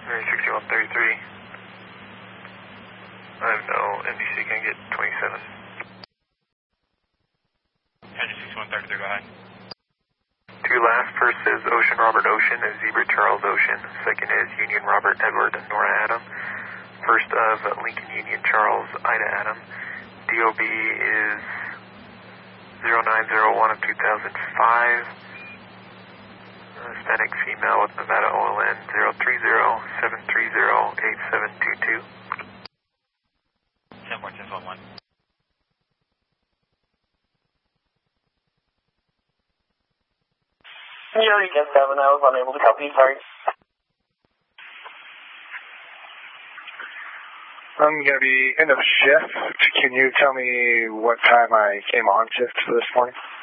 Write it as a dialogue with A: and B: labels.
A: Mary 6133. I have no NBC, can I get 27?
B: Henry 6133, go ahead.
A: Two last. First is Ocean Robert Ocean, is Zebra Charles Ocean. Second is Union Robert Edward Nora Adam. First of Lincoln Union Charles Ida Adam. DOB is 0901 of 2005. Hispanic female with Nevada OLN 030-730-8722.
B: 10.1011.
C: Yeah, you can 7. I was unable to copy, sorry.
D: I'm going to be end of shift. Can you tell me what time I came on shift for this morning?